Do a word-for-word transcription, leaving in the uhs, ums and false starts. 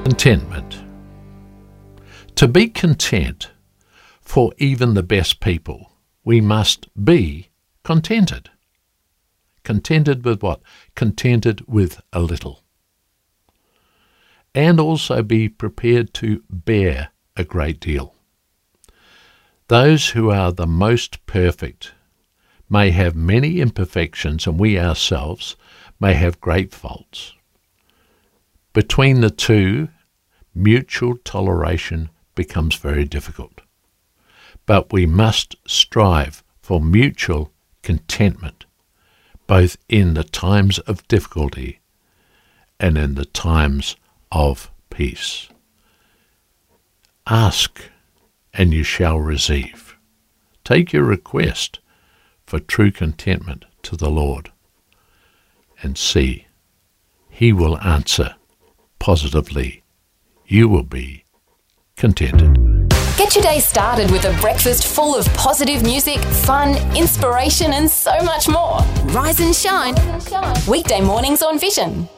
Contentment. To be content for even the best people, we must be contented. Contented with what? Contented with a little. And also be prepared to bear a great deal. Those who are the most perfect may have many imperfections, and we ourselves may have great faults. Between the two, mutual toleration becomes very difficult. But we must strive for mutual contentment, both in the times of difficulty and in the times of peace. Ask, and you shall receive. Take your request for true contentment to the Lord, and see, He will answer positively. You will be contented. Get your day started with a breakfast full of positive music, fun, inspiration, and so much more. Rise and shine. Weekday mornings on Vision.